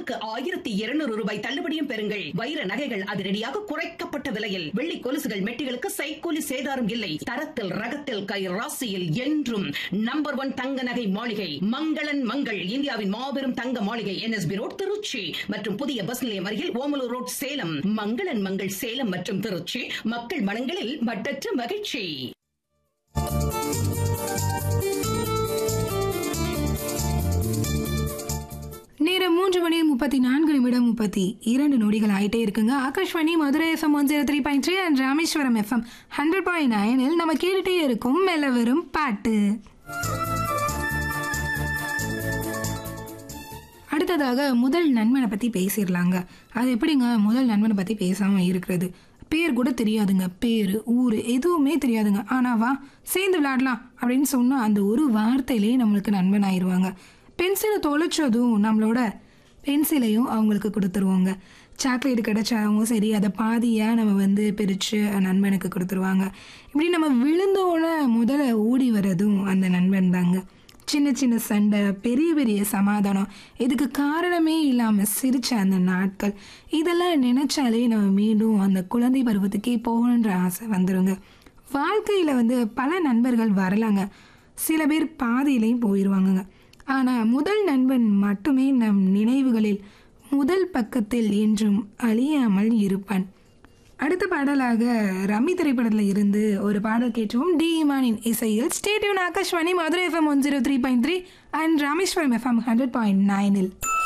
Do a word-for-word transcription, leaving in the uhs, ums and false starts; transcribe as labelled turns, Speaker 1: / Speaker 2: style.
Speaker 1: பவுனுக்கு ஆயிரத்தி இருநூறு ரூபாய் தள்ளுபடியும் பெறுங்கள். வைர நகைகள் அதிரடியாக குறைக்கப்பட்ட விலையில். வெள்ளி கொலுசுகள் மெட்டிகளுக்கு சைக்கூலி சேதாரம் இல்லை. தரத்தில் ரகத்தில் கை ராசியில் என்றும் நம்பர் ஒன் தங்க நகை மாளிகை மங்களன் மங்கள். இந்தியாவின் மாபெரும் தங்க மாளிகை என்எஸ்பி ரோட் திருச்சி மற்றும் புதிய பஸ் நிலையம் அருகில் ஓமலூர் ரோட் சேலம். மங்களன் மங்கள் சேலம் மற்றும் திருச்சி. மக்கள் மனங்களில் மட்டற்ற மகிழ்ச்சி.
Speaker 2: நேரம் மூன்று மணி முப்பத்தி நான்கு நிமிடம் முப்பத்தி இரண்டு நொடிகள் ஆயிட்டே இருக்குங்க. Akashvani Madurai FM one zero three point three and Rameswaram FM hundred point நைனில் நம்ம கேட்டுட்டே இருக்கும் மெல்ல வரும் பாட்டு. அடுத்ததாக முதல் நண்பனை பற்றி பேசிடலாங்க. அது எப்படிங்க முதல் நண்பனை பற்றி பேசாமல் இருக்கிறது? பேர் கூட தெரியாதுங்க, பேர் ஊர் எதுவுமே தெரியாதுங்க. ஆனால் வா சேர்ந்து விளையாடலாம் அப்படின்னு சொன்னால் அந்த ஒரு வார்த்தையிலே நம்மளுக்கு நண்பன் ஆயிடுவாங்க. பென்சிலை தொலைச்சதும் நம்மளோட பென்சிலையும் அவங்களுக்கு கொடுத்துருவாங்க. சாக்லேட் கிடைச்சாவும் சரி அதை பாதியாக நம்ம வந்து பிரித்து நண்பனுக்கு கொடுத்துருவாங்க. இப்படி நம்ம விழுந்தோன்னே முதல்ல ஓடி வர்றதும் அந்த நண்பன் தாங்க. சின்ன சின்ன சண்டை, பெரிய பெரிய சமாதானம், இதுக்கு காரணமே இல்லாமல் சிரித்த அந்த நாட்கள், இதெல்லாம் நினச்சாலே நம்ம மீண்டும் அந்த குழந்தை பருவத்துக்கே போகணுன்ற ஆசை வந்துடுங்க. வாழ்க்கையில் வந்து பல நண்பர்கள் வரலாங்க, சில பேர் பாதியிலையும் போயிடுவாங்கங்க. ஆனால் முதல் நண்பன் மட்டுமே நம் நினைவுகளில் முதல் பக்கத்தில் என்றும் அழியாமல் இருப்பான். அடுத்த பாடலாக ரம்மி திரைப்படத்தில் இருந்து ஒரு பாடல் கேட்டுவோம். டி இமானின் இசையில். Stay tune. Akashvani Madurai FM one zero three point three and Rameswaram FM hundred point நைனில்.